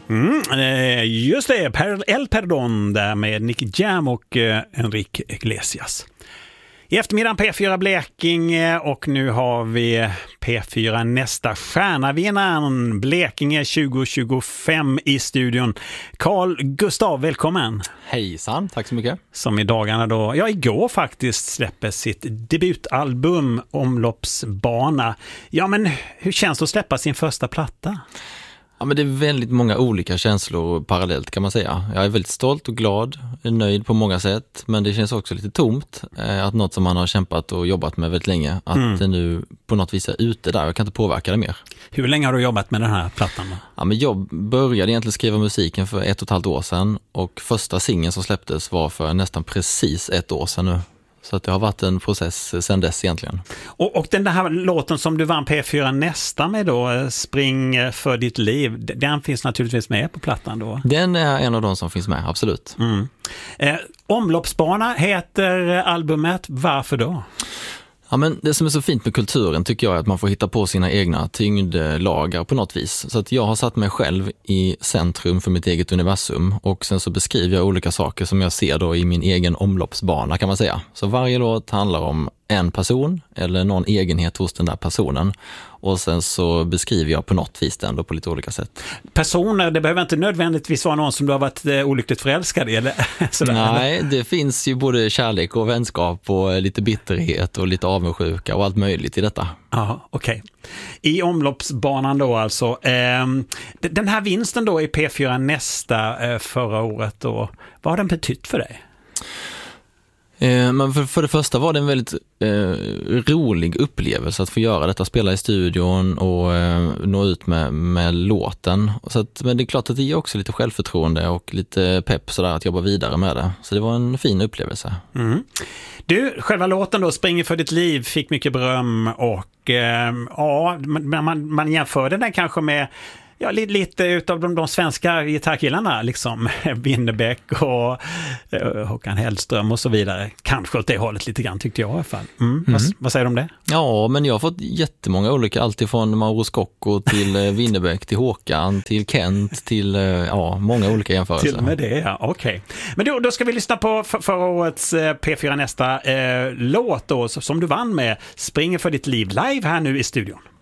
Just det, El Perdón där med Nicky Jam och Enrique Iglesias. I eftermiddagen P4 Blekinge och nu har vi P4 nästa stjärnavinnaren Blekinge 2025 i studion. Carl Gustav, välkommen. Hejsan, tack så mycket. Som i dagarna då, igår faktiskt släpper sitt debutalbum Omloppsbana. Ja, men hur känns det att släppa sin första platta? Ja, men det är väldigt många olika känslor parallellt kan man säga. Jag är väldigt stolt och glad, är nöjd på många sätt, men det känns också lite tomt att något som man har kämpat och jobbat med väldigt länge, att det nu på något vis är ute där. Jag kan inte påverka det mer. Hur länge har du jobbat med den här plattan då? Ja, men jag började egentligen skriva musiken för 1,5 år sedan och första singeln som släpptes var för nästan precis 1 år sedan nu. Så att det har varit en process sedan dess egentligen. Och den här låten som du vann P4 nästa med då, Spring för ditt liv, den finns naturligtvis med på plattan då? Den är en av de som finns med, absolut. Omloppsbana heter albumet, varför då? Ja, men det som är så fint med kulturen tycker jag är att man får hitta på sina egna tyngdlagar på något vis. Så att jag har satt mig själv i centrum för mitt eget universum och sen så beskriver jag olika saker som jag ser då i min egen omloppsbana kan man säga. Så varje låt handlar om en person eller någon egenhet hos den där personen och sen så beskriver jag på något vis den då på lite olika sätt. Personer, det behöver inte nödvändigtvis vara någon som du har varit olyckligt förälskad i eller sådär? Nej, det finns ju både kärlek och vänskap och lite bitterhet och lite avundsjuka och allt möjligt i detta. Ja, okej. I omloppsbanan då alltså. Den här vinsten då i P4 nästa förra året då, vad har den betytt för dig? Men för det första var det en väldigt rolig upplevelse att få göra detta, spela i studion och nå ut med låten. Så att, men det är klart att det ger också lite självförtroende och lite pepp sådär att jobba vidare med det. Så det var en fin upplevelse. Du, själva låten då, Springer för ditt liv, fick mycket beröm och man jämförde den kanske med lite utav de svenska gitarrkillarna liksom Winnerbäck och Håkan Hellström och så vidare. Kanske åt det hållet lite grann tyckte jag i alla fall. Vad säger du om det? Ja, men jag har fått jättemånga olika, alltifrån Mauro Scocco till Winnerbäck till Håkan till Kent till många olika jämförelser. Till med det, ja, okej. Men då ska vi lyssna på förra årets P4 nästa låt då, som du vann med Springer för ditt liv live här nu i studion.